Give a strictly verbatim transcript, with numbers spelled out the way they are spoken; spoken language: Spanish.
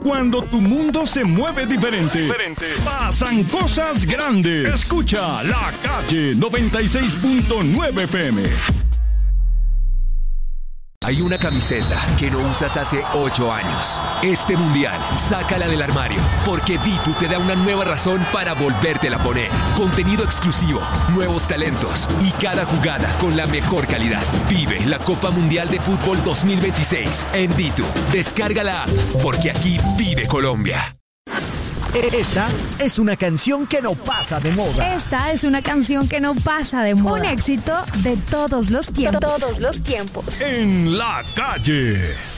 Cuando tu mundo se mueve diferente, diferente, pasan cosas grandes. Escucha La Calle noventa y seis punto nueve F M. Hay una camiseta que no usas hace ocho años. Este mundial, sácala del armario, porque Ditu te da una nueva razón para volvértela a poner. Contenido exclusivo, nuevos talentos y cada jugada con la mejor calidad. Vive la Copa Mundial de Fútbol dos mil veintiséis en Ditu. Descarga la app, porque aquí vive Colombia. Esta es una canción que no pasa de moda. Esta es una canción que no pasa de moda. Un éxito de todos los tiempos. Todos los tiempos. En La Calle.